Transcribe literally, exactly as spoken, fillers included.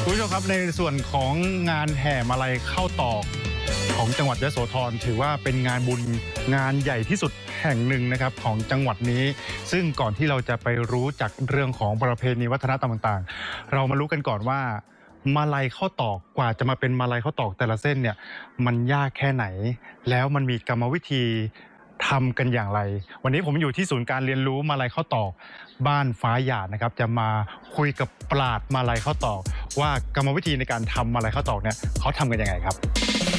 คุณผู้ชมครับในส่วนของงานแห่มาลัยเข้าตอกของจังหวัดยโสธรถือว่าเป็นงานบุญงานใหญ่ที่สุดแห่งหนึ่งนะครับของจังหวัดนี้ซึ่งก่อนที่เราจะไปรู้จักเรื่องของประเพณีวัฒนธรรมต่างๆเรามารู้กันก่อนว่ามาลัยข้าวตอกกว่าจะมาเป็นมาลัยข้าวตอกแต่ละเส้นเนี่ยมันยากแค่ไหนแล้วมันมีกรรมวิธีทำกันอย่างไรวันนี้ผมอยู่ที่ศูนย์การเรียนรู้มาลัยข้าวตอกบ้านฟ้าหยาดนะครับจะมาคุยกับปราชญ์มาลัยข้าวตอกว่ากรรมวิธีในการทำมาลัยข้าวตอกเนี่ยเขาทำกันยังไงครับ